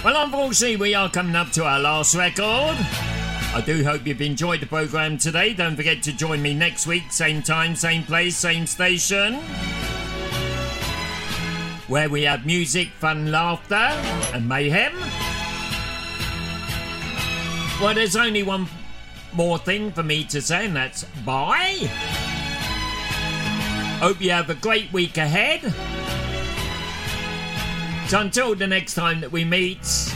Well, unfortunately, we are coming up to our last record. I do hope you've enjoyed the programme today. Don't forget to join me next week, same time, same place, same station, where we have music, fun, laughter and mayhem. Well, there's only one more thing for me to say, and that's bye. Hope you have a great week ahead. So until the next time that we meet,